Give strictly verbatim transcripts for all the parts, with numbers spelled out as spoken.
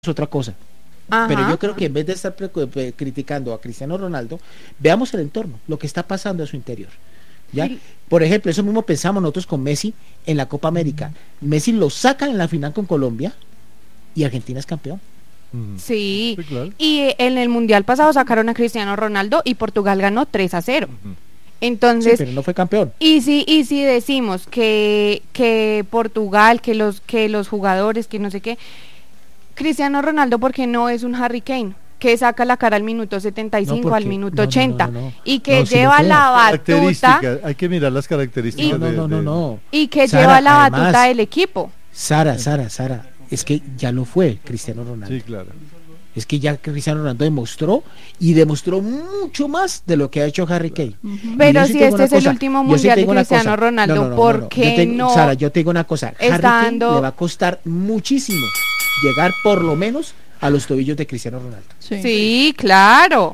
otra cosa. Ajá. Pero yo creo que en vez de estar pre- criticando a Cristiano Ronaldo, veamos el entorno, lo que está pasando a su interior. ¿Ya? Sí. Por ejemplo, eso mismo pensamos nosotros con Messi en la Copa América. Messi lo sacan en la final con Colombia y Argentina es campeón. Sí, sí, claro. Y en el Mundial pasado sacaron a Cristiano Ronaldo y Portugal ganó tres a cero. Uh-huh. Entonces, sí, pero no fue campeón. Y si y si decimos que que Portugal, que los que los jugadores, que no sé qué, Cristiano Ronaldo porque no es un Harry Kane, que saca la cara al minuto setenta y cinco, no, al minuto ochenta, no, no, no, no. y que no, lleva si la batuta. Hay que mirar las características. Y, no, no, no, no. Y que Sara, lleva la además, batuta del equipo. Sara, Sara, Sara, es que ya lo fue Cristiano Ronaldo. Sí, claro. Es que ya Cristiano Ronaldo demostró y demostró mucho más de lo que ha hecho Harry Kane. Uh-huh. Pero si este es cosa, el último mundial sí de Cristiano Ronaldo, no, no, no, ¿por no, no. qué tengo, no? Sara, yo te digo una cosa, Harry Kane le va a costar muchísimo llegar por lo menos a los tobillos de Cristiano Ronaldo. Sí, sí, claro.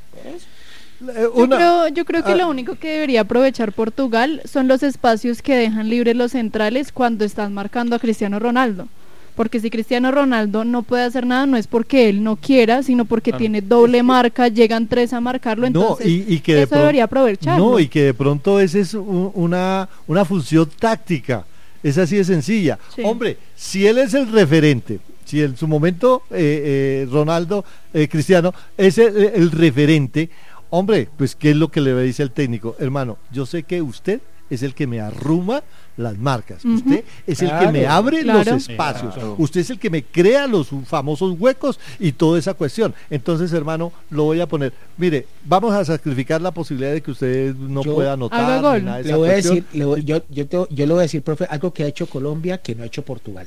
Yo creo, yo creo que ah. lo único que debería aprovechar Portugal son los espacios que dejan libres los centrales cuando están marcando a Cristiano Ronaldo. Porque si Cristiano Ronaldo no puede hacer nada, no es porque él no quiera, sino porque claro. tiene doble es que, marca, llegan tres a marcarlo, entonces no, y, y que eso de debería aprovecharlo. No, y que de pronto esa es un, una, una función táctica, es así de sencilla. Sí. Hombre, si él es el referente, si en su momento eh, eh, Ronaldo, eh, Cristiano, es el, el referente, hombre, pues ¿qué es lo que le dice el técnico? Hermano, yo sé que usted es el que me arruma las marcas, uh-huh. usted es claro, el que me abre claro. los espacios, claro. usted es el que me crea los famosos huecos y toda esa cuestión. Entonces, hermano, lo voy a poner, mire, vamos a sacrificar la posibilidad de que usted no yo, pueda anotar ni nada de esa le voy a decir, le voy, yo, yo, te, yo le voy a decir, profe, algo que ha hecho Colombia que no ha hecho Portugal,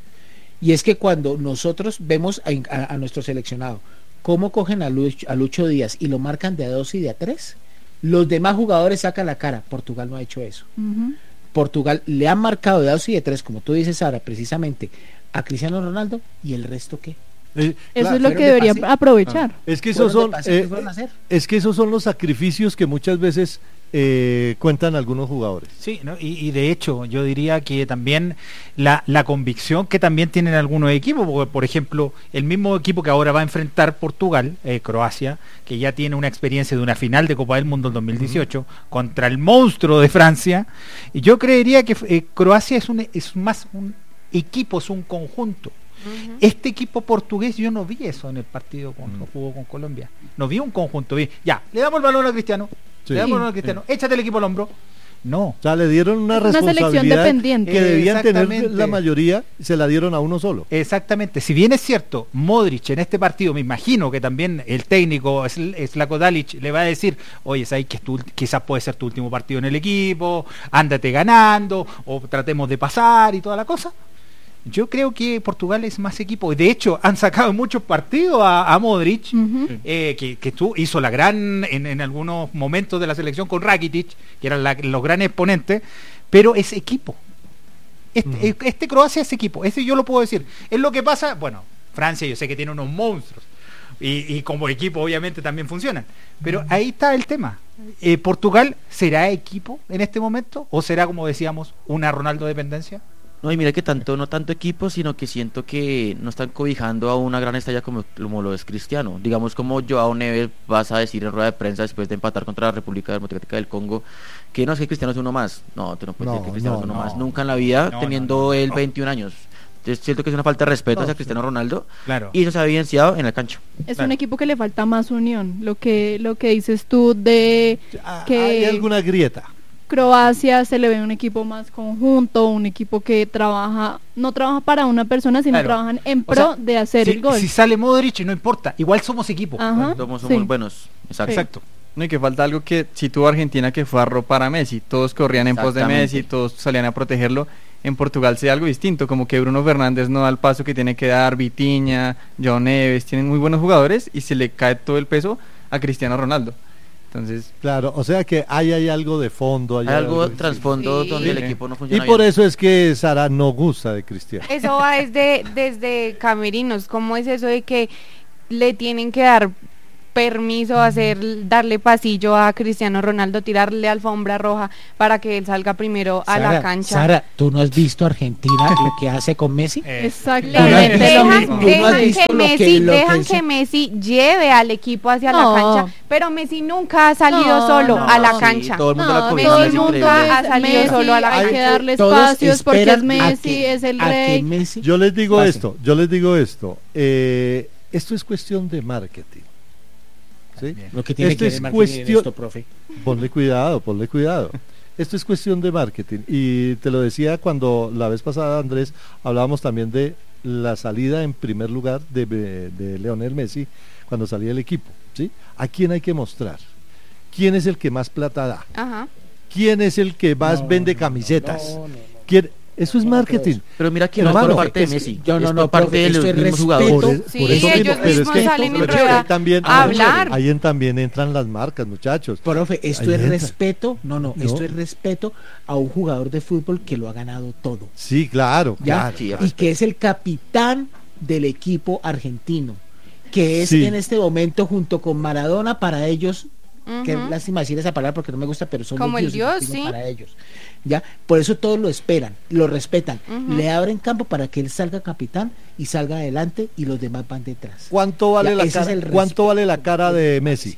y es que cuando nosotros vemos a, a, a nuestro seleccionado cómo cogen a Lucho, a Lucho Díaz y lo marcan de a dos y de a tres, los demás jugadores sacan la cara. Portugal no ha hecho eso. Uh-huh. Portugal le ha marcado de dos y de tres, como tú dices, Sara, precisamente a Cristiano Ronaldo, y el resto ¿qué? Eh, Eso claro, es lo que debería de aprovechar. Ah. Es que esos son eh, es que esos son los sacrificios que muchas veces eh, cuentan algunos jugadores. Sí, ¿no? y, y de hecho yo diría que también la, la convicción que también tienen algunos equipos, porque por ejemplo el mismo equipo que ahora va a enfrentar Portugal, eh, Croacia, que ya tiene una experiencia de una final de Copa del Mundo en dos mil dieciocho, uh-huh. contra el monstruo de Francia, y yo creería que eh, Croacia es, un, es más un equipo, es un conjunto. Uh-huh. Este equipo portugués yo no vi eso en el partido cuando uh-huh. jugó con Colombia, no vi un conjunto, vi, ya, le damos el balón a Cristiano, sí. le damos el balón a Cristiano, sí. échate el equipo al hombro. No, o sea, le dieron una, una responsabilidad dependiente. que debían tener la mayoría, se la dieron a uno solo. Exactamente, si bien es cierto, Modric en este partido, me imagino que también el técnico Zlatko Dalic le va a decir, oye, sabes que tu, quizás puede ser tu último partido en el equipo, ándate ganando, o tratemos de pasar y toda la cosa. Yo creo que Portugal es más equipo. De hecho, han sacado muchos partidos a, a Modric, uh-huh. eh, que, que tú hizo la gran, en, en algunos momentos de la selección con Rakitic, que eran la, los grandes exponentes, pero es equipo. Este, uh-huh. este Croacia es equipo, ese yo lo puedo decir. Es lo que pasa, bueno, Francia yo sé que tiene unos monstruos, y, y como equipo obviamente también funcionan, pero uh-huh. ahí está el tema. Eh, ¿Portugal será equipo en este momento? ¿O será, como decíamos, una Ronaldo dependencia? No, y mira que tanto, no tanto equipo, sino que siento que no están cobijando a una gran estrella como, como lo es Cristiano. Digamos, como Joao Neves vas a decir en rueda de prensa después de empatar contra la República Democrática del Congo, que no es que Cristiano es uno más. No, tú no puedes no, decir que Cristiano no, es uno no. más. Nunca en la vida, no, teniendo no, no, él no. veintiún años. Es cierto que es una falta de respeto no, hacia Cristiano Ronaldo, claro. y eso se ha evidenciado en el cancho. Es claro. un equipo que le falta más unión, lo que lo que dices tú de que hay alguna grieta. Croacia se le ve un equipo más conjunto, un equipo que trabaja, no trabaja para una persona, sino claro. trabajan en pro o sea, de hacer si, el gol. Si sale Modric no importa, igual somos equipo. Ajá, somos, somos sí. buenos. Exacto. Sí. Exacto. No, y que falta algo que si tuvo Argentina, que fue arropar a Messi, todos corrían en pos de Messi, todos salían a protegerlo. En Portugal se da algo distinto, como que Bruno Fernández no da el paso que tiene que dar, Vitinha, Joao Neves, tienen muy buenos jugadores y se le cae todo el peso a Cristiano Ronaldo. Entonces, claro, o sea que hay, hay algo de fondo, hay, hay algo de trasfondo sí. donde sí. el equipo no funciona y por bien. eso es que Sara no gusta de Cristiano. Eso va desde, desde camerinos. ¿Cómo es eso de que le tienen que dar permiso a hacer, darle pasillo a Cristiano Ronaldo, tirarle alfombra roja para que él salga primero a Sara, la cancha. Sara, ¿tú no has visto Argentina lo que hace con Messi? Eh, Exactamente. Le ¿Tú no has dejan, visto dejan lo que que- Messi, lo que dejan dice? que Messi lleve al equipo hacia No. la cancha, pero Messi nunca ha salido No, solo no, a la sí, cancha. todo el mundo No, la todo cobija, el es mundo increíble. ha salido Messi, solo a la hay cancha. que darle Todos espacios porque es esperan a Messi, que- es el a que rey. Messi Yo les digo pase. esto, yo les digo esto. eh, esto es cuestión de marketing. ¿Sí? Lo que tiene Esto que es ver marketing en cuestión- esto, profe. Ponle cuidado, ponle cuidado. Esto es cuestión de marketing. Y te lo decía cuando la vez pasada, Andrés, hablábamos también de la salida en primer lugar de, de Lionel Messi cuando salía del equipo. ¿Sí? ¿A quién hay que mostrar? ¿Quién es el que más plata da? Ajá. ¿Quién es el que más No, vende no, camisetas? no, no, no. ¿Quién? Eso es No, marketing. Pero mira que no Hermano, es por parte de es- Messi, yo no, es no, por parte profe, de los esto es mismos respeto. jugadores. Sí, por eso ellos mismo, pero es mismos que- salen en pero rueda ahí también, a hablar. ahí en también entran las marcas, muchachos. Profe, esto Ahí es entra. respeto, no, no, No. esto es respeto a un jugador de fútbol que lo ha ganado todo, Sí, claro, ¿ya? claro. Sí, Y que es el capitán del equipo argentino, que es Sí. en este momento junto con Maradona para ellos, que Ujú. lástima decir esa palabra porque no me gusta, pero son Como los el dioses Dios, sí. para ellos, ¿ya? Por eso todos lo esperan, lo respetan, Ujú. le abren campo para que él salga capitán y salga adelante y los demás van detrás. ¿Cuánto vale Ya, la ese cara? es el ¿Cuánto respeto. vale la cara de Messi?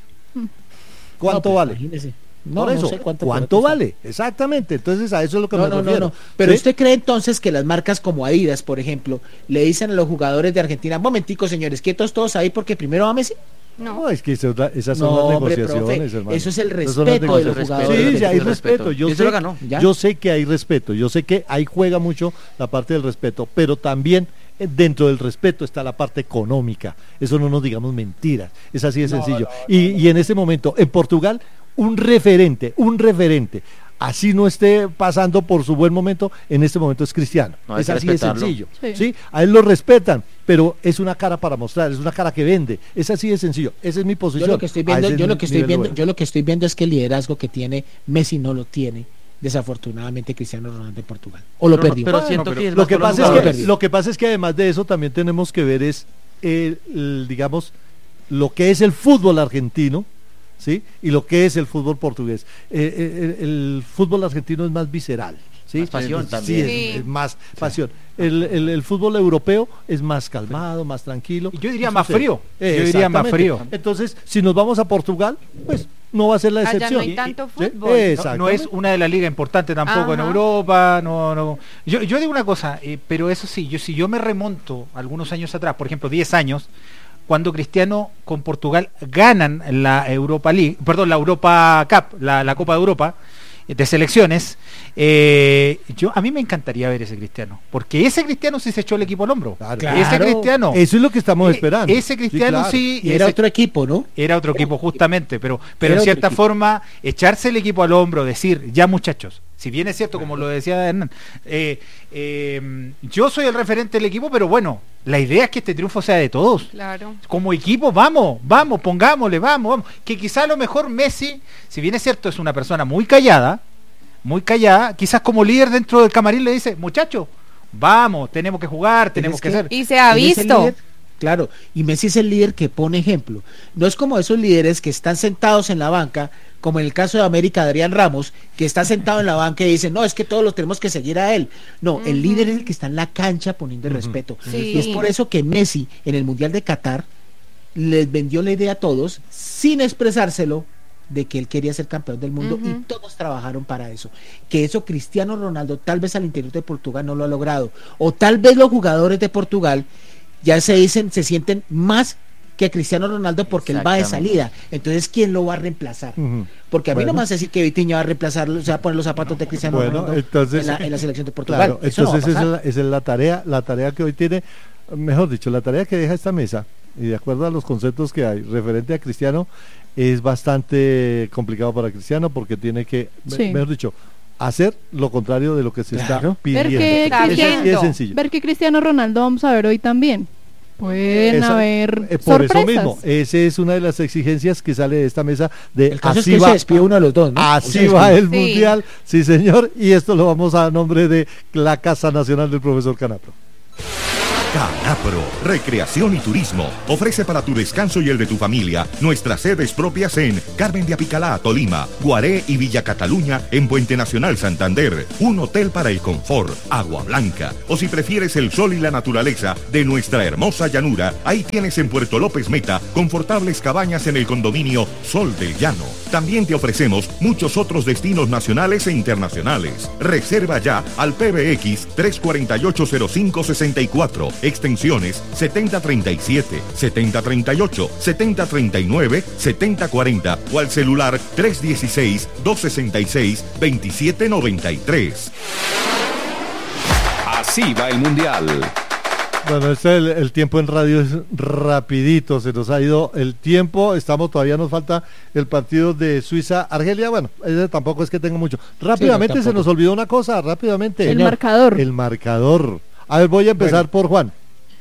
¿Cuánto No, pues, vale? imagínese. No, Por no eso, sé cuánto, ¿cuánto puede vale? Exactamente. Entonces a eso es lo que No, me no, no, refiero. no. Pero ¿Sí? usted cree entonces que las marcas como Adidas, por ejemplo, le dicen a los jugadores de Argentina, momentico, señores, quietos todos ahí porque primero va Messi. No. No, es que eso- esas son No, las hombre, negociaciones, profe, hermano. eso es el Esas son las respeto de los negociaciones. jugadores. Sí, sí, hay El respeto. Yo respeto. Y eso sé, lo ganó. ¿Ya? yo sé que hay respeto. Yo sé que ahí juega mucho la parte del respeto, pero también eh, dentro del respeto está la parte económica. Eso no nos digamos mentiras. Es así de sencillo. y, y en este momento, en Portugal, un referente, un referente. Así no esté pasando por su buen momento, en este momento es Cristiano. No, hay es que así de respetarlo. sencillo. Sí. ¿Sí? A él lo respetan, pero es una cara para mostrar, es una cara que vende. Es así de sencillo. Esa es mi posición. Yo lo que estoy A viendo, ese yo lo que estoy nivel viendo, lo yo lo que estoy viendo es que el liderazgo que tiene Messi no lo tiene desafortunadamente Cristiano Ronaldo en Portugal. O lo Pero- perdió. Pero Bueno, siento pero que es Lo más que, por los pasa es jugadores. que, lo que pasa es que además de eso también tenemos que ver es, el, el, digamos, lo que es el fútbol argentino, ¿sí? Y lo que es el fútbol portugués. Eh, eh, el, el fútbol argentino es más visceral, ¿sí? Más pasión Sí, también. es- Sí. es más pasión. El, el- el fútbol europeo es más calmado, más tranquilo. Yo diría Eso más sí. frío. Eh, Yo diría más exactamente. frío. Entonces, si nos vamos a Portugal, pues no va a ser la Allá no excepción. hay tanto ¿Sí? fútbol. No, no Exactamente. es una de las ligas importantes tampoco en Ajá. Europa, no, no. Yo, yo digo una cosa, eh, pero eso sí, yo si yo me remonto algunos años atrás, por ejemplo, diez años, cuando Cristiano con Portugal ganan la Europa League, perdón, la Europa Cup, la, la Copa de Europa eh, de selecciones, eh, yo a mí me encantaría ver ese Cristiano, porque ese Cristiano sí se echó el equipo al hombro. Claro. Ese Claro. Cristiano, Eso es lo que estamos eh, esperando. ese Cristiano claro. sí, Y era ese- otro equipo, ¿no? era otro equipo justamente, pero, pero Era en otro cierta equipo. forma, echarse el equipo al hombro, decir, ya muchachos, si bien es cierto, como lo decía Hernán, eh, eh, yo soy el referente del equipo, pero bueno, la idea es que este triunfo sea de todos. Claro. Como equipo, vamos, vamos, pongámosle, vamos, vamos. Que quizá a lo mejor Messi, si bien es cierto, es una persona muy callada, muy callada, quizás como líder dentro del camarín le dice, muchachos, vamos, tenemos que jugar, tenemos que, que- hacer. Y se ha Él es el visto. líder, claro, y Messi es el líder que pone ejemplo. No es como esos líderes que están sentados en la banca, como en el caso de América, Adrián Ramos, que está sentado en la banca y dice, no, es que todos los tenemos que seguir a él. No, el Ujú. líder es el que está en la cancha poniendo el respeto. Sí. Y es por eso que Messi, en el Mundial de Qatar, les vendió la idea a todos, sin expresárselo, de que él quería ser campeón del mundo, Ujú. y todos trabajaron para eso. Que eso Cristiano Ronaldo tal vez al interior de Portugal no lo ha logrado, o tal vez los jugadores de Portugal ya se dicen, se sienten más que Cristiano Ronaldo porque él va de Exactamente. salida. Entonces, ¿quién lo va a reemplazar? Ujú. Porque a mí Bueno. no me vas a decir que Vitinha va a reemplazar, o sea, poner los zapatos de Cristiano Bueno, Ronaldo entonces- en, la, en la selección de Portugal. Claro, Eso no va a entonces esa, es pasar. la, esa es la tarea, la tarea que hoy tiene, mejor dicho, la tarea que deja esta mesa, y de acuerdo a los conceptos que hay referente a Cristiano, es bastante complicado para Cristiano porque tiene que, me- Sí. mejor dicho, hacer lo contrario de lo que se Claro. está pidiendo. Ver que Eso sí es Cristiano- sencillo. Ver que Cristiano Ronaldo vamos a ver hoy también. Pueden Esa- haber eh, por sorpresas. eso mismo, esa es una de las exigencias que sale de esta mesa de El caso así es que va, se despide uno de los dos, ¿no? O así sea, va es el Sí. mundial, sí señor, y esto lo vamos a nombre de la Casa Nacional del Profesor Canapro. Canapro, Recreación y Turismo, ofrece para tu descanso y el de tu familia nuestras sedes propias en Carmen de Apicalá, Tolima, Guaré y Villa Cataluña en Puente Nacional, Santander, un hotel para el confort, agua blanca, o si prefieres el sol y la naturaleza de nuestra hermosa llanura, ahí tienes en Puerto López Meta confortables cabañas en el condominio Sol del Llano. También te ofrecemos muchos otros destinos nacionales e internacionales. Reserva ya al P B X tres cuatro ocho cero cinco seis cuatro, extensiones setenta treinta y siete, setenta treinta y ocho, setenta treinta y nueve, setenta cuarenta o al celular tres dieciséis, doscientos sesenta y seis, veintisiete noventa y tres. Así va el Mundial. Bueno, este el, el tiempo en radio es rapidito, se nos ha ido el tiempo, estamos todavía nos falta el partido de Suiza-Argelia, bueno, ese tampoco es que tenga mucho. Rápidamente sí, no, se nos olvidó una cosa, rápidamente. El Señor. marcador. El marcador. A ver, voy a empezar bueno. por Juan.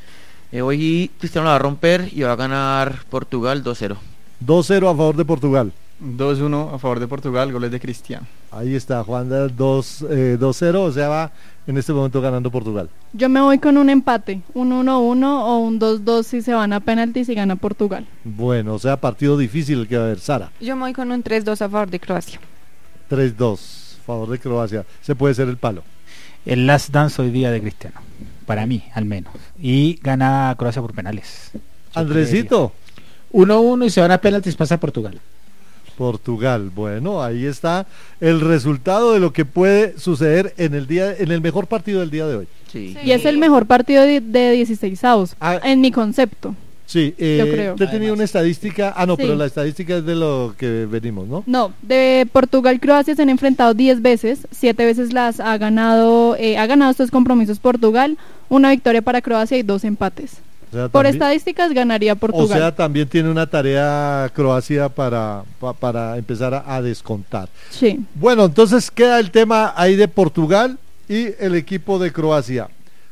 Eh, hoy Cristiano la va a romper y va a ganar Portugal dos cero. dos cero a favor de Portugal. dos uno a favor de Portugal, goles de Cristiano. Ahí está, Juan, dos cero, o sea, va en este momento ganando Portugal. Yo me voy con un empate, un uno uno o un dos dos si se van a penaltis y gana Portugal. Bueno, o sea, partido difícil el que va a haber. Sara. Yo me voy con un tres dos a favor de Croacia. tres dos a favor de Croacia, se puede ser el palo. El last dance hoy día de Cristiano, para mí al menos, y gana Croacia por penales. Andresito. uno uno y se van a penaltis, pasa Portugal. Portugal, bueno, ahí está el resultado de lo que puede suceder en el día, en el mejor partido del día de hoy. Sí. Y es el mejor partido de, de dieciseisavos, ah, en mi concepto. Sí, eh, yo creo. Usted tenía una estadística, ah no, sí. pero la estadística es de lo que venimos, ¿no? No, de Portugal-Croacia se han enfrentado diez veces, siete veces las ha ganado, eh, ha ganado estos compromisos Portugal, una victoria para Croacia y dos empates. O sea, por también, estadísticas ganaría Portugal. O sea, también tiene una tarea Croacia para, pa, para empezar a, a descontar. Sí. Bueno, entonces queda el tema ahí de Portugal y el equipo de Croacia.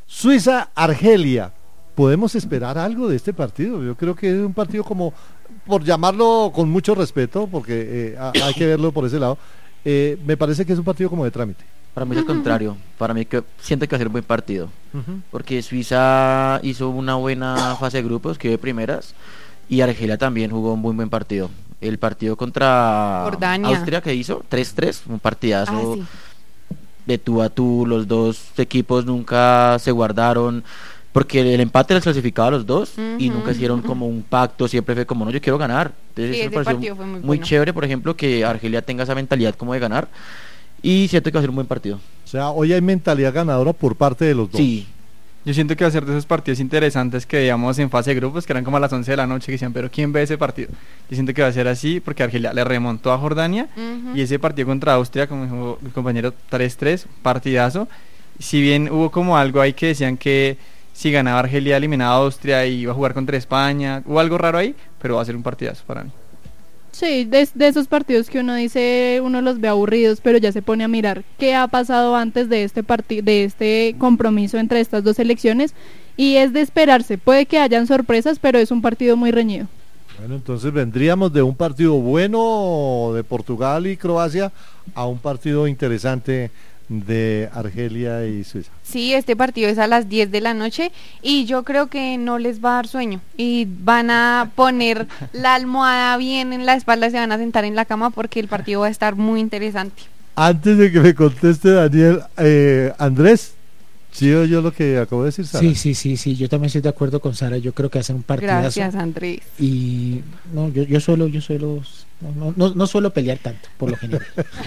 Suiza-Argelia. ¿Podemos esperar algo de este partido? Yo creo que es un partido como, por llamarlo con mucho respeto, porque eh, hay que verlo por ese lado, eh, me parece que es un partido como de trámite. Para mí es el contrario, para mí que siento que va a ser un buen partido, uh-huh. porque Suiza hizo una buena fase de grupos, que de primeras, y Argelia también jugó un muy buen partido. El partido contra Jordania. Austria que hizo, tres tres, un partidazo, ah, sí. de tú a tú, los dos equipos nunca se guardaron, porque el empate les clasificaba a los dos, uh-huh. y nunca hicieron como un pacto, siempre fue como, no, yo quiero ganar. Entonces sí, eso ese partido fue muy, muy bueno. chévere, por ejemplo, que Argelia tenga esa mentalidad como de ganar, y siento que va a ser un buen partido. O sea, hoy hay mentalidad ganadora por parte de los dos. Sí. Yo siento que va a ser de esos partidos interesantes que veíamos en fase de grupos, que eran como a las once de la noche, que decían, pero ¿quién ve ese partido? Yo siento que va a ser así, porque Argelia le remontó a Jordania, uh-huh. y ese partido contra Austria, como dijo mi compañero, tres tres, partidazo. Si bien hubo como algo ahí que decían que si ganaba Argelia eliminaba a Austria y iba a jugar contra España, hubo algo raro ahí, pero va a ser un partidazo para mí. Sí, de, de esos partidos que uno dice, uno los ve aburridos, pero ya se pone a mirar qué ha pasado antes de este partido, de este compromiso entre estas dos selecciones, y es de esperarse. Puede que hayan sorpresas, pero es un partido muy reñido. Bueno, entonces vendríamos de un partido bueno de Portugal y Croacia a un partido interesante de Argelia y Suiza. Sí, este partido es a las diez de la noche y yo creo que no les va a dar sueño y van a poner la almohada bien en la espalda y se van a sentar en la cama porque el partido va a estar muy interesante. Antes de que me conteste Daniel, eh, Andrés, ¿sí o yo lo que acabo de decir, Sara? Sí, sí, sí, sí, yo también estoy de acuerdo con Sara, yo creo que hacen un partidazo. Gracias, Andrés. Y no, yo, yo suelo, yo suelo, no, no, no suelo pelear tanto, por lo general.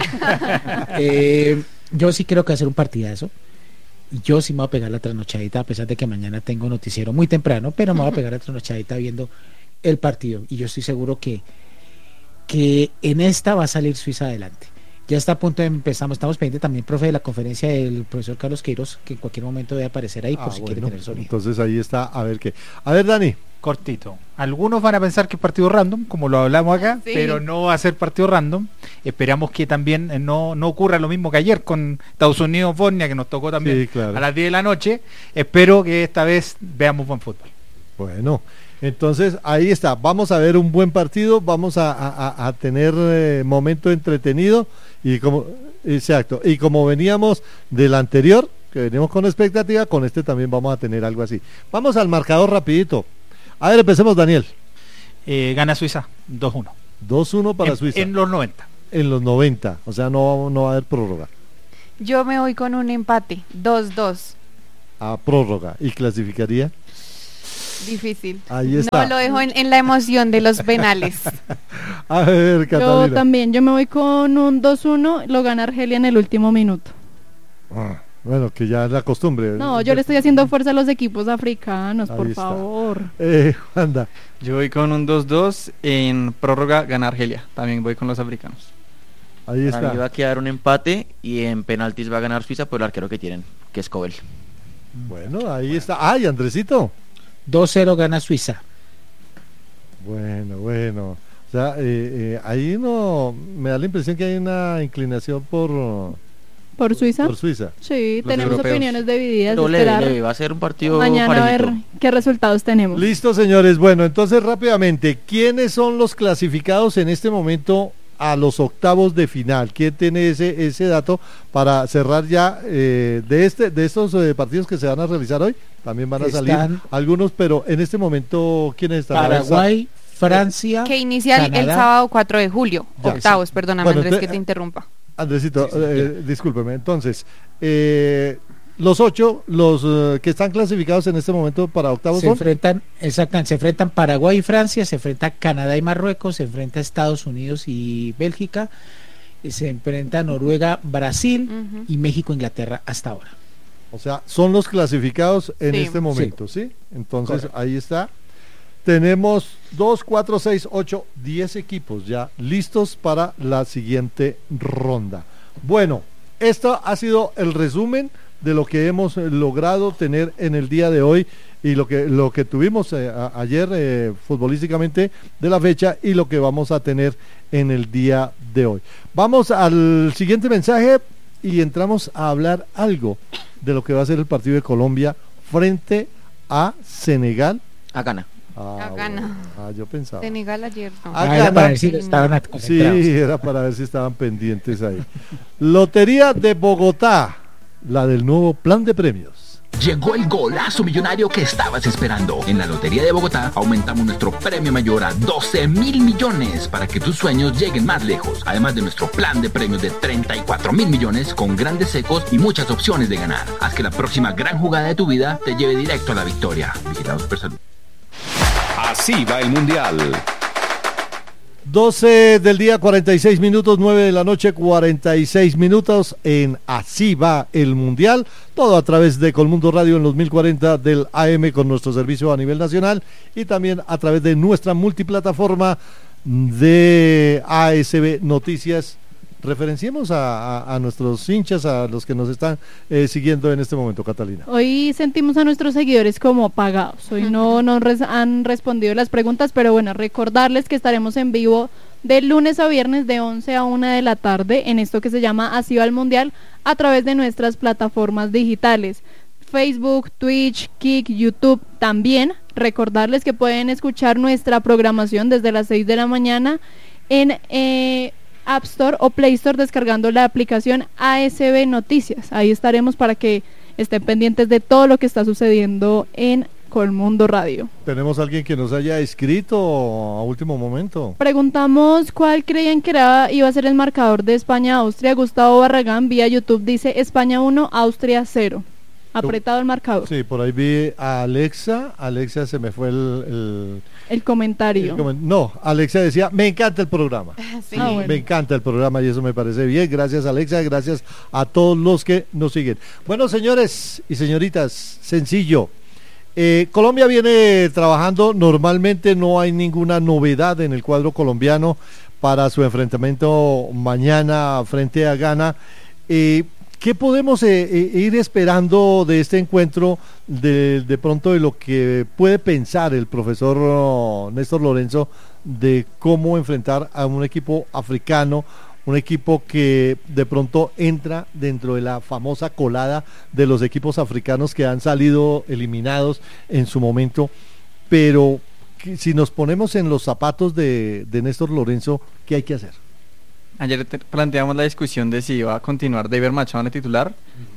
eh, yo sí creo que hacer un partidazo. Yo sí me voy a pegar la trasnochadita, a pesar de que mañana tengo noticiero muy temprano, pero me voy a pegar la trasnochadita viendo el partido. Y yo estoy seguro que, que en esta va a salir Suiza adelante. Ya está a punto de empezar, estamos pendientes también, profe, de la conferencia del profesor Carlos Queiroz, que en cualquier momento debe aparecer ahí, ah, por si bueno, quiere tener sonido. Entonces ahí está, a ver qué. A ver, Dani. Cortito. Algunos van a pensar que es partido random, como lo hablamos acá, sí. pero no va a ser partido random. Esperamos que también no, no ocurra lo mismo que ayer con Estados Unidos, Bosnia, que nos tocó también sí, claro. a las diez de la noche. Espero que esta vez veamos buen fútbol. Bueno, entonces ahí está. Vamos a ver un buen partido, vamos a, a, a tener eh, momento entretenido y como exacto y como veníamos del anterior, que venimos con expectativa, con este también vamos a tener algo así. Vamos al marcador rapidito. A ver, empecemos, Daniel. Eh, gana Suiza dos uno. dos uno para en, Suiza. En los noventa. En los noventa, o sea, no, no va a haber prórroga. Yo me voy con un empate, dos dos. A prórroga. ¿Y clasificaría? Difícil. Ahí está. No, lo dejo en, en la emoción de los penales. A ver, Catalina. Yo también, yo me voy con un dos uno, lo gana Argelia en el último minuto. Ah, bueno, que ya es la costumbre. No, yo le estoy haciendo fuerza a los equipos africanos, Ahí por está. favor. Eh, anda. Yo voy con un dos dos, en prórroga gana Argelia, también voy con los africanos. Ahí Para mí está. va a quedar un empate y en penaltis va a ganar Suiza por el arquero que tienen, que es Cobel. Bueno, ahí está. ¡Ay, Andresito! dos cero gana Suiza. Bueno, bueno. O sea, eh, eh, ahí no... Me da la impresión que hay una inclinación por... ¿Por Suiza? Por Suiza. Sí, Los tenemos europeos. opiniones divididas. Pero leve, esperar leve, va a ser un partido mañana a parejito. ver qué resultados tenemos. Listo, señores. Bueno, entonces rápidamente, ¿quiénes son los clasificados en este momento a los octavos de final? ¿Quién tiene ese ese dato para cerrar ya eh, de este de estos eh, partidos que se van a realizar hoy? También van a salir Están algunos, pero en este momento, ¿quiénes están? Paraguay, Francia, Que inicia el- el Canadá. sábado cuatro de julio. Ya, Octavos, perdóname Bueno, Andrés entonces, que te interrumpa. Andresito, Sí, sí, eh, discúlpeme. Entonces, eh, los ocho, los eh, que están clasificados en este momento para octavos se son... enfrentan, exactamente, se enfrentan Paraguay y Francia, se enfrenta Canadá y Marruecos, se enfrenta Estados Unidos y Bélgica, y se enfrenta Noruega, Brasil Ujú. y México, Inglaterra hasta ahora. O sea, son los clasificados en Sí. este momento, ¿sí? Entonces, Correcto. ahí está. Tenemos dos, cuatro, seis, ocho, diez equipos ya listos para la siguiente ronda. Bueno, esto ha sido el resumen de lo que hemos eh, logrado tener en el día de hoy y lo que lo que tuvimos eh, a- ayer eh, futbolísticamente de la fecha y lo que vamos a tener en el día de hoy. Vamos al siguiente mensaje y entramos a hablar algo de lo que va a ser el partido de Colombia frente a Senegal. A gana. Ah, A Ghana. bueno. Ah, yo pensaba. Senegal ayer. No. Ah, Ah, era Ghana. para ver si estaban Sí, concentrados. era para ver si estaban pendientes ahí. Lotería de Bogotá, la del nuevo plan de premios. Llegó el golazo millonario que estabas esperando. En la Lotería de Bogotá aumentamos nuestro premio mayor a doce mil millones para que tus sueños lleguen más lejos. Además de nuestro plan de premios de treinta y cuatro mil millones con grandes secos y muchas opciones de ganar. Haz que la próxima gran jugada de tu vida te lleve directo a la victoria. Vigilados por salud. Así va el Mundial. doce del día, cuarenta y seis minutos, nueve de la noche, cuarenta y seis minutos en Así va el Mundial. Todo a través de Colmundo Radio en los mil cuarenta del A M con nuestro servicio a nivel nacional y también a través de nuestra multiplataforma de A S B Noticias. Referenciemos a, a, a nuestros hinchas, a los que nos están eh, siguiendo en este momento, Catalina. Hoy sentimos a nuestros seguidores como apagados. Hoy no nos res- han respondido las preguntas, pero bueno, recordarles que estaremos en vivo de lunes a viernes de once a una de la tarde en esto que se llama Así va el Mundial a través de nuestras plataformas digitales. Facebook, Twitch, Kik, YouTube también. Recordarles que pueden escuchar nuestra programación desde las seis de la mañana en eh, App Store o Play Store descargando la aplicación A S B Noticias. Ahí estaremos para que estén pendientes de todo lo que está sucediendo en Colmundo Radio. ¿Tenemos alguien que nos haya escrito a último momento? Preguntamos cuál creían que era, iba a ser el marcador de España-Austria. Gustavo Barragán vía YouTube dice España uno, Austria cero. Apretado el marcador. Sí, por ahí vi a Alexa. Alexa se me fue el... el, El comentario. el comen- no, Alexa decía, me encanta el programa. Sí. Ah, bueno. Me encanta el programa y eso me parece bien. Gracias, Alexa. Gracias a todos los que nos siguen. Bueno, señores y señoritas, sencillo. Eh, Colombia viene trabajando normalmente, no hay ninguna novedad en el cuadro colombiano para su enfrentamiento mañana frente a Ghana. Eh, ¿Qué podemos eh, eh, ir esperando de este encuentro, de, de pronto de lo que puede pensar el profesor oh, Néstor Lorenzo de cómo enfrentar a un equipo africano, un equipo que de pronto entra dentro de la famosa colada de los equipos africanos que han salido eliminados en su momento, pero que, si nos ponemos en los zapatos de, de Néstor Lorenzo, ¿qué hay que hacer? Ayer te- planteamos la discusión de si iba a continuar David Machado en el titular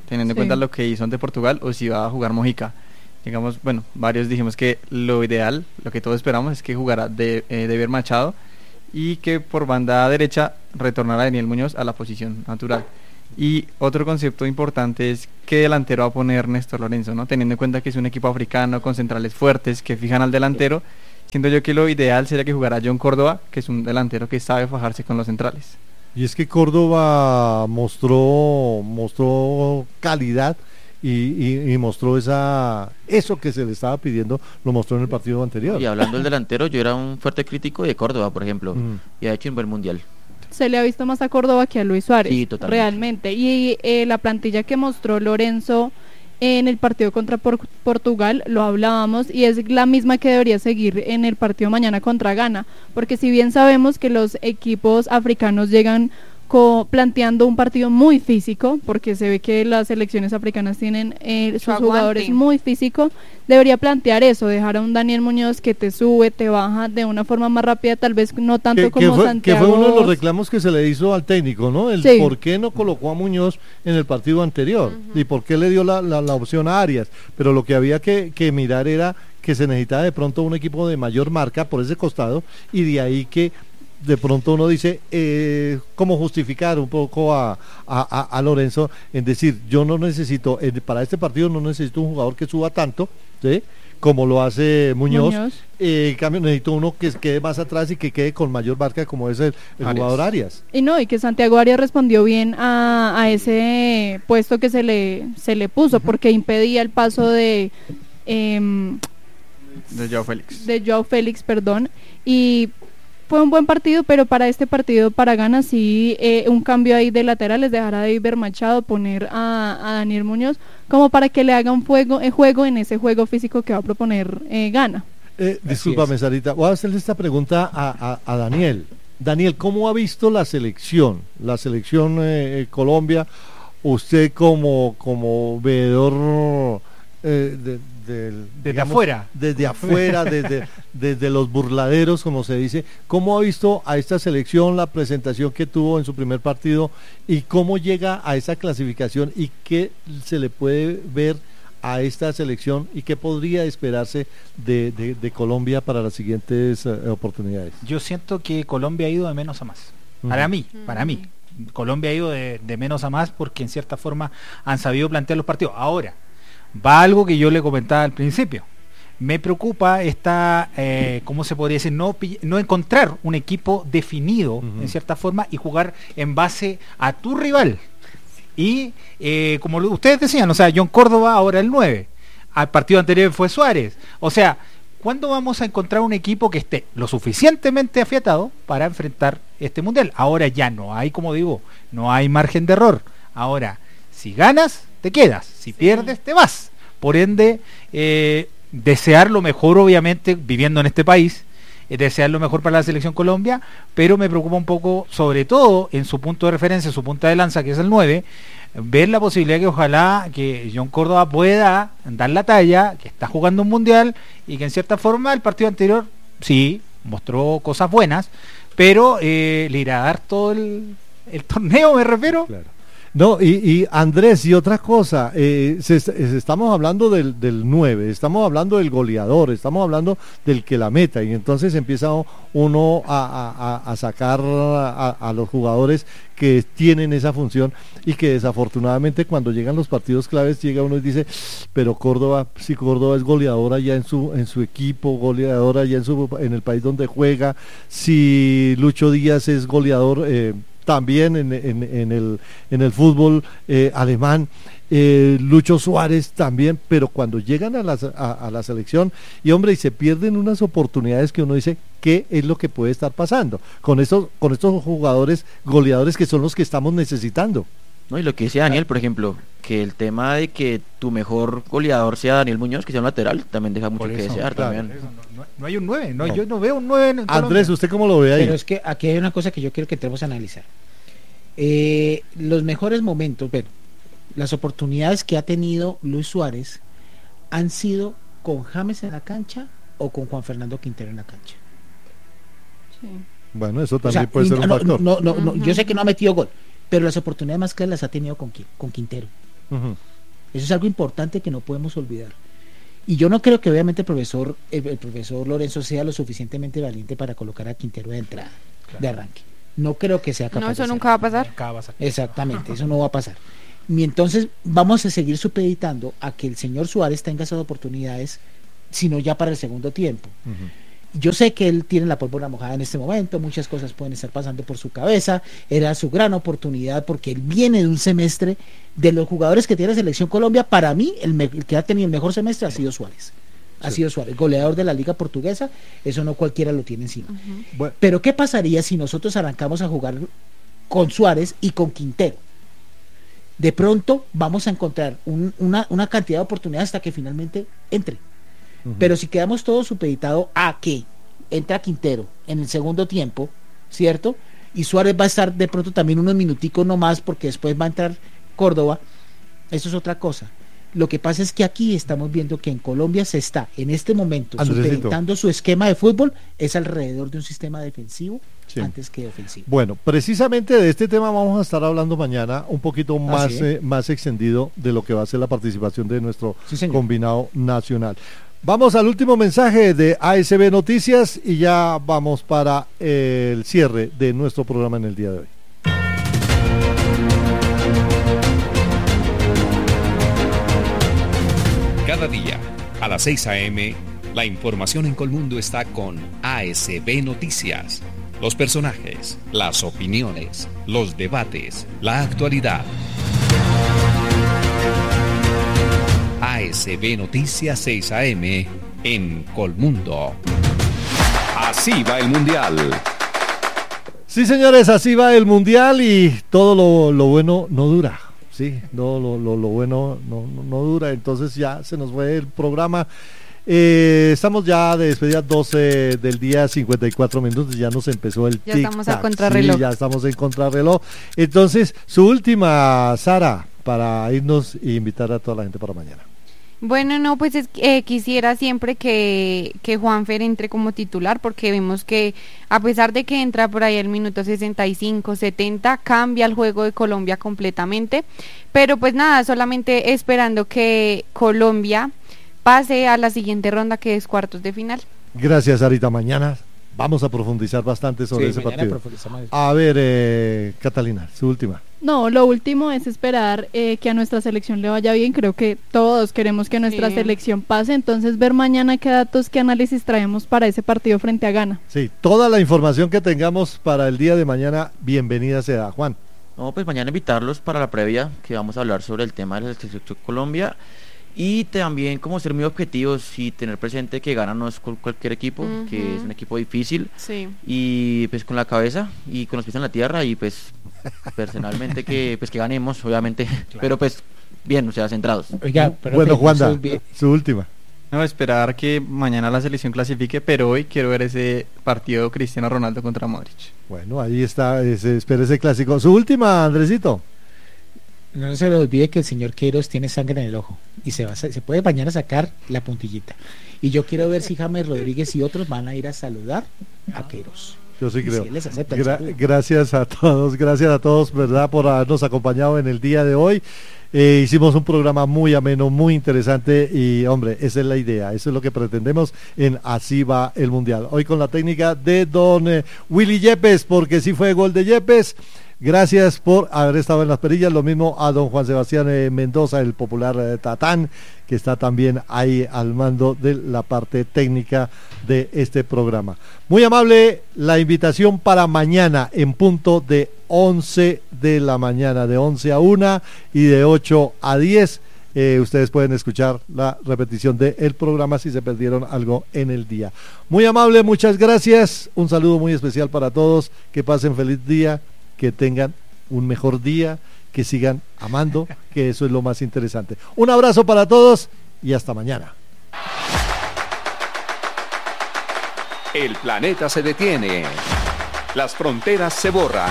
teniendo Sí. en cuenta lo que hizo ante Portugal, o si va a jugar Mojica. Digamos, bueno, varios dijimos que lo ideal, lo que todos esperamos es que jugara de, eh, David Machado y que por banda derecha retornara Daniel Muñoz a la posición natural. Y otro concepto importante es qué delantero va a poner Néstor Lorenzo, ¿no? Teniendo en cuenta que es un equipo africano con centrales fuertes que fijan al delantero, siento yo que lo ideal sería que jugara John Córdoba, que es un delantero que sabe fajarse con los centrales. Y es que Córdoba mostró mostró calidad y, y, y mostró esa eso que se le estaba pidiendo, lo mostró en el partido anterior. Y hablando del delantero, yo era un fuerte crítico de Córdoba, por ejemplo, Mm. y ha hecho un buen mundial. Se le ha visto más a Córdoba que a Luis Suárez, Sí, totalmente. realmente. Y eh, la plantilla que mostró Lorenzo en el partido contra Por- Portugal, lo hablábamos, y es la misma que debería seguir en el partido mañana contra Ghana, porque si bien sabemos que los equipos africanos llegan co- planteando un partido muy físico, porque se ve que las selecciones africanas tienen eh, sus aguante. jugadores muy físicos, debería plantear eso, dejar a un Daniel Muñoz que te sube, te baja de una forma más rápida, tal vez no tanto que, como que fue, que Santiago. fue uno de los reclamos que se le hizo al técnico, ¿no? El Sí. por qué no colocó a Muñoz en el partido anterior y por qué le dio la, la, la opción a Arias. Pero lo que había que, que mirar era que se necesitaba de pronto un equipo de mayor marca por ese costado, y de ahí que de pronto uno dice eh, cómo justificar un poco a, a, a, a Lorenzo en decir, yo no necesito, eh, para este partido no necesito un jugador que suba tanto, ¿sí?, como lo hace Muñoz, Muñoz. Eh, en cambio necesito uno que quede más atrás y que quede con mayor marca, como es el, el Arias. jugador Arias. Y no, y que Santiago Arias respondió bien a, a ese puesto que se le se le puso, porque impedía el paso de em, De Joao Félix. de Joao Félix, perdón, y fue un buen partido, pero para este partido para Ghana sí, eh, un cambio ahí de laterales, dejar a David Machado, poner a, a Daniel Muñoz, como para que le haga un juego, eh, juego en ese juego físico que va a proponer eh, Ghana. Eh, discúlpame, Sarita, voy a hacerle esta pregunta a, a, a Daniel. Daniel, ¿cómo ha visto la selección? La selección eh, eh, Colombia, usted como, como veedor eh, de, del, Desde digamos, afuera. desde afuera, desde, desde los burladeros, como se dice, ¿cómo ha visto a esta selección, la presentación que tuvo en su primer partido y cómo llega a esa clasificación y qué se le puede ver a esta selección y qué podría esperarse de, de, de Colombia para las siguientes uh, oportunidades? Yo siento que Colombia ha ido de menos a más. Ujú. Para mí, para mí. Colombia ha ido de, de menos a más porque en cierta forma han sabido plantear los partidos. Ahora, va algo que yo le comentaba al principio. Me preocupa esta, eh, ¿cómo se podría decir? No, pill- no encontrar un equipo definido, Ujú. en cierta forma, y jugar en base a tu rival. Y eh, como lo- ustedes decían, o sea, John Córdoba ahora el nueve. Al partido anterior fue Suárez. O sea, ¿cuándo vamos a encontrar un equipo que esté lo suficientemente afiatado para enfrentar este mundial? Ahora ya no hay, como digo, no hay margen de error. Ahora, si ganas, te quedas. Si pierdes, te vas. Por ende, eh, desear lo mejor, obviamente, viviendo en este país, eh, desear lo mejor para la selección Colombia, pero me preocupa un poco, sobre todo en su punto de referencia, su punta de lanza, que es el nueve, ver la posibilidad que ojalá que John Córdoba pueda dar la talla, que está jugando un mundial y que en cierta forma el partido anterior sí mostró cosas buenas, pero eh, le irá a dar todo el, el torneo, me refiero. Claro. No, y, y Andrés, y otra cosa, eh, se, se- estamos hablando del, del nueve, estamos hablando del goleador, estamos hablando del que la meta, y entonces empieza uno a, a- a sacar a, a los jugadores que tienen esa función y que desafortunadamente cuando llegan los partidos claves llega uno y dice, pero Córdoba, si Córdoba es goleadora ya en su en su equipo, goleadora ya en su en el país donde juega, si Lucho Díaz es goleador eh, también en, en, en el en el fútbol eh, alemán, eh, Lucho Suárez también, pero cuando llegan a la, a, a la selección y hombre y se pierden unas oportunidades que uno dice qué es lo que puede estar pasando con estos con estos jugadores goleadores que son los que estamos necesitando. No, y lo que decía Daniel, por ejemplo, que el tema de que tu mejor goleador sea Daniel Muñoz, que sea un lateral, también deja mucho Por que eso, desear claro. también. Eso, no, no- no hay un nueve, no, No. yo no veo un nueve en Colombia. Andrés, ¿usted cómo lo ve ahí? Pero es que aquí hay una cosa que yo quiero que entremos a analizar. Eh, los mejores momentos, bueno, las oportunidades que ha tenido Luis Suárez han sido con James en la cancha o con Juan Fernando Quintero en la cancha. Sí. Bueno, eso O también sea, puede ser un no, factor. no, no, no, Ujú. yo sé que no ha metido gol, pero las oportunidades más claras las ha tenido con, Qui- con Quintero. Uh-huh. Eso es algo importante que no podemos olvidar. Y yo no creo que obviamente el profesor, el, el profesor Lorenzo sea lo suficientemente valiente para colocar a Quintero de entrada, claro. de arranque. No creo que sea capaz. No, eso de nunca va a pasar. Nunca va a pasar. Exactamente, eso no va a pasar. Y entonces vamos a seguir supeditando a que el señor Suárez tenga esas oportunidades, sino ya para el segundo tiempo. Uh-huh. Yo sé que él tiene la pólvora mojada en este momento, muchas cosas pueden estar pasando por su cabeza, era su gran oportunidad porque él viene de un semestre, de los jugadores que tiene la Selección Colombia, para mí el, me- el que ha tenido el mejor semestre ha sido Suárez. Ha sí. sido Suárez, goleador de la Liga Portuguesa, eso no cualquiera lo tiene encima. Uh-huh. Bueno. Pero ¿qué pasaría si nosotros arrancamos a jugar con Suárez y con Quintero? De pronto vamos a encontrar un, una, una cantidad de oportunidades hasta que finalmente entre. Uh-huh. Pero si quedamos todos supeditados a que entra Quintero en el segundo tiempo, ¿cierto? Y Suárez va a estar de pronto también unos minuticos nomás porque después va a entrar Córdoba, eso es otra cosa. Lo que pasa es que aquí estamos viendo que en Colombia se está en este momento Andresito. supeditando su esquema de fútbol es alrededor de un sistema defensivo sí. antes que ofensivo. Bueno, precisamente de este tema vamos a estar hablando mañana un poquito más, eh, más extendido de lo que va a ser la participación de nuestro sí, combinado nacional. Vamos al último mensaje de A S B Noticias y ya vamos para eh, el cierre de nuestro programa en el día de hoy. Cada día, a las seis a.m., la información en Colmundo está con A S B Noticias. Los personajes, las opiniones, los debates, la actualidad. A S B Noticias seis a.m. en Colmundo. Así va el Mundial. Sí, señores, así va el Mundial y todo lo, lo bueno no dura. Sí, no, lo, lo, lo bueno no, no, no dura, entonces ya se nos fue el programa. Eh, estamos ya de despedida doce del día, cincuenta y cuatro minutos, ya nos empezó el ya tic-tac. Estamos a contrarreloj. Sí, ya estamos en contrarreloj. Entonces, su última, Sara, para irnos e invitar a toda la gente para mañana. Bueno, no, pues es, eh, quisiera siempre que, que Juanfer entre como titular, porque vemos que a pesar de que entra por ahí al minuto sesenta y cinco, setenta, cambia el juego de Colombia completamente, pero pues nada, solamente esperando que Colombia pase a la siguiente ronda, que es cuartos de final. Gracias, Sarita. Mañana vamos a profundizar bastante sobre sí, ese partido. A ver, eh, Catalina, su última. No, lo último es esperar eh, que a nuestra selección le vaya bien. Creo que todos queremos que nuestra sí. selección pase, entonces ver mañana qué datos, qué análisis traemos para ese partido frente a Ghana. Sí, toda la información que tengamos para el día de mañana, bienvenida sea. Juan. No, pues mañana invitarlos para la previa, que vamos a hablar sobre el tema de la selección Colombia. Y también como ser muy objetivos y tener presente que Ghana no es cualquier equipo, uh-huh. que es un equipo difícil, sí. y pues con la cabeza y con los pies en la tierra, y pues personalmente que pues que ganemos, obviamente, claro. pero pues bien, o sea, centrados. Oiga, pero bueno, Juanda, su última. No, esperar que mañana la selección clasifique, pero hoy quiero ver ese partido Cristiano Ronaldo contra Modric. Bueno, ahí está, ese, espera ese clásico. Su última, Andresito. No se le olvide que el señor Queiroz tiene sangre en el ojo y se va a, se puede mañana sacar la puntillita. Y yo quiero ver si James Rodríguez y otros van a ir a saludar a Queiroz. Yo sí creo. Si les acepta Gra- gracias a todos, gracias a todos, ¿verdad?, por habernos acompañado en el día de hoy. Eh, hicimos un programa muy ameno, muy interesante y, hombre, esa es la idea, eso es lo que pretendemos en Así va el Mundial. Hoy con la técnica de don eh, Willy Yepes, porque sí fue gol de Yepes. Gracias por haber estado en las perillas, lo mismo a don Juan Sebastián eh, Mendoza, el popular eh, Tatán, que está también ahí al mando de la parte técnica de este programa. Muy amable la invitación para mañana en punto de once de la mañana, de once a una y de ocho a diez. Eh, ustedes pueden escuchar la repetición del programa si se perdieron algo en el día. Muy amable, muchas gracias, un saludo muy especial para todos, que pasen feliz día, que tengan un mejor día, que sigan amando, que eso es lo más interesante. Un abrazo para todos y hasta mañana. El planeta se detiene. Las fronteras se borran.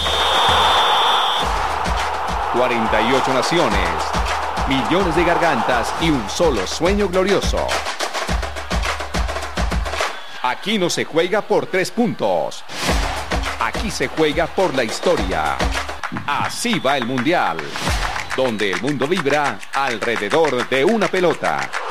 cuarenta y ocho naciones, millones de gargantas y un solo sueño glorioso. Aquí no se juega por tres puntos. Aquí se juega por la historia. Así va el Mundial. donde el mundo vibra alrededor de una pelota.